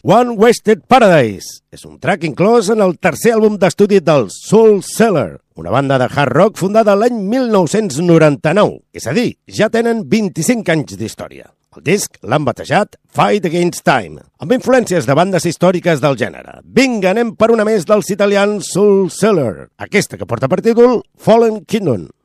One Wasted Paradise és un track inclòs en el tercer àlbum d'estudi del Soul Cellar, una banda de hard rock fundada l'any 1999, és a dir, ja tenen 25 anys d'història. El disc l'han batejat Fight Against Time, amb influències de bandes històriques del gènere. Vinga, anem per una més dels italians Soul Cellar, aquesta que porta per títol Fallen Kingdom.